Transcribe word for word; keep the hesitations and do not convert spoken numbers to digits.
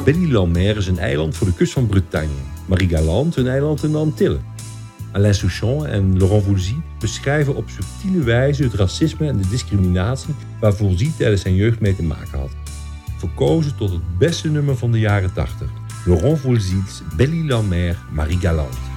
Belle-Île-en-Mer is een eiland voor de kust van Bretagne. Marie-Galante een eiland in de Antillen. Alain Souchon en Laurent Voulzy beschrijven op subtiele wijze het racisme en de discriminatie waar Voulzy tijdens zijn jeugd mee te maken had. Verkozen tot het beste nummer van de jaren tachtig. Laurent Voulzy's Belle-Île-en-Mer, Marie-Galante.